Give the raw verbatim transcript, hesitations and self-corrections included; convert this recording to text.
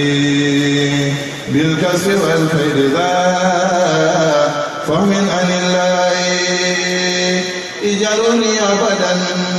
بالكسر والفيض ذا فهم عن الله اجعلني أبدا